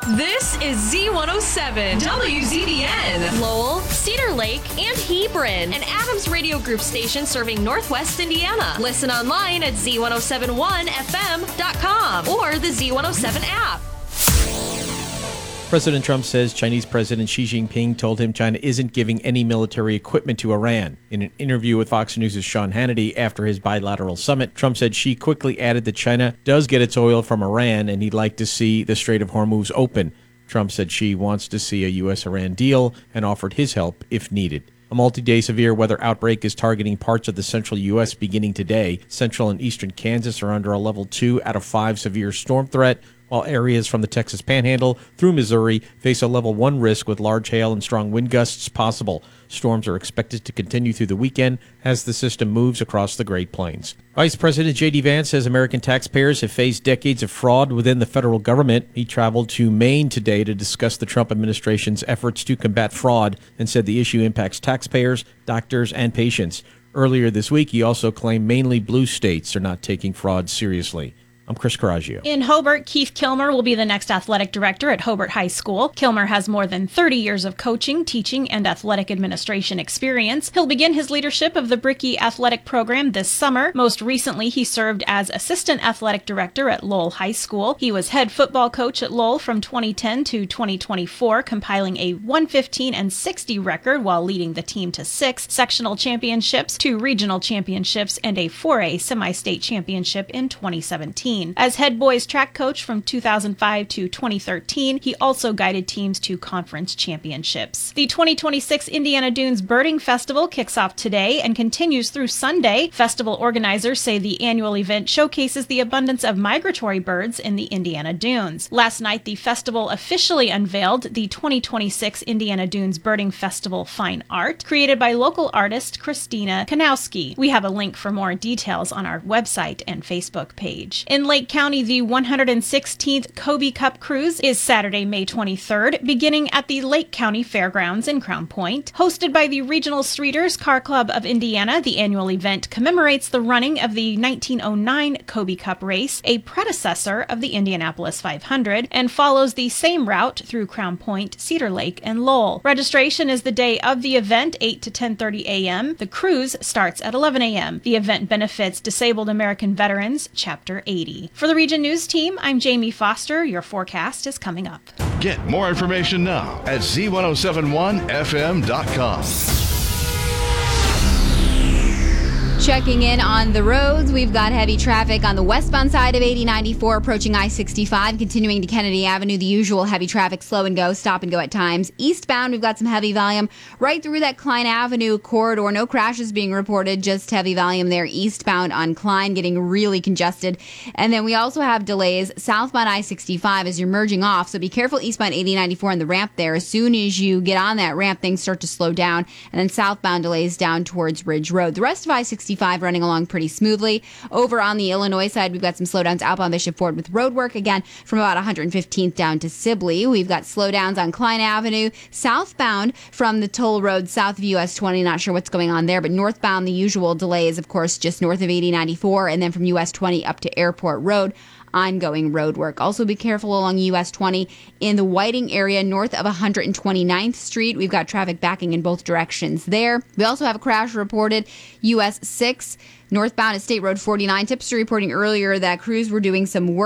This is Z107, WZBN, Lowell, Cedar Lake, and Hebron, an Adams Radio Group station serving Northwest Indiana. Listen online at Z1071FM.com or the Z107 app. President Trump says Chinese President Xi Jinping told him China isn't giving any military equipment to Iran. In an interview with Fox News' Sean Hannity after his bilateral summit, Trump said Xi quickly added that China does get its oil from Iran and he'd like to see the Strait of Hormuz open. Trump said Xi wants to see a U.S.-Iran deal and offered his help if needed. A multi-day severe weather outbreak is targeting parts of the central U.S. beginning today. Central and eastern Kansas are under a level 2 out of 5 severe storm threat, while areas from the Texas Panhandle through Missouri face a level 1 risk with large hail and strong wind gusts possible. Storms are expected to continue through the weekend as the system moves across the Great Plains. Vice President J.D. Vance says American taxpayers have faced decades of fraud within the federal government. He traveled to Maine today to discuss the Trump administration's efforts to combat fraud and said the issue impacts taxpayers, doctors, and patients. Earlier this week, he also claimed mainly blue states are not taking fraud seriously. I'm Chris Coraggio. In Hobart, Keith Kilmer will be the next athletic director at Hobart High School. Kilmer has more than 30 years of coaching, teaching, and athletic administration experience. He'll begin his leadership of the Brickey Athletic Program this summer. Most recently, he served as assistant athletic director at Lowell High School. He was head football coach at Lowell from 2010 to 2024, compiling a 115-60 record while leading the team to 6 sectional championships, 2 regional championships, and a 4A semi-state championship in 2017. As head boys track coach from 2005 to 2013, he also guided teams to conference championships. The 2026 Indiana Dunes Birding Festival kicks off today and continues through Sunday. Festival organizers say the annual event showcases the abundance of migratory birds in the Indiana Dunes. Last night, the festival officially unveiled the 2026 Indiana Dunes Birding Festival Fine Art, created by local artist Christina Kanowski. We have a link for more details on our website and Facebook page. In Lake County, the 116th Kobe Cup Cruise is Saturday, May 23rd, beginning at the Lake County Fairgrounds in Crown Point. Hosted by the Regional Streeters Car Club of Indiana, the annual event commemorates the running of the 1909 Kobe Cup race, a predecessor of the Indianapolis 500, and follows the same route through Crown Point, Cedar Lake, and Lowell. Registration is the day of the event, 8 to 10:30 a.m. The cruise starts at 11 a.m. The event benefits Disabled American Veterans, Chapter 80. For the Region News team, I'm Jamie Foster. Your forecast is coming up. Get more information now at Z1071FM.com. Checking in on the roads, we've got heavy traffic on the westbound side of 8094 approaching I-65, continuing to Kennedy Avenue, the usual heavy traffic, slow and go, stop and go at times. Eastbound, we've got some heavy volume right through that Klein Avenue corridor. No crashes being reported, just heavy volume there eastbound on Klein, getting really congested. And then we also have delays southbound I-65 as you're merging off, so be careful eastbound 8094 on the ramp there. As soon as you get on that ramp, things start to slow down, and then southbound delays down towards Ridge Road. The rest of I-65 running along pretty smoothly. Over on the Illinois side, we've got some slowdowns outbound Bishop Ford with road work, again, from about 115th down to Sibley. We've got slowdowns on Klein Avenue, southbound from the toll road south of US 20. Not sure what's going on there, but northbound, the usual delay is, of course, just north of 8094, and then from US 20 up to Airport Road. Ongoing road work. Also be careful along US 20 in the Whiting area north of 129th Street. We've got traffic backing in both directions there. We also have a crash reported US 6 northbound at State Road 49. Tipster reporting earlier that crews were doing some work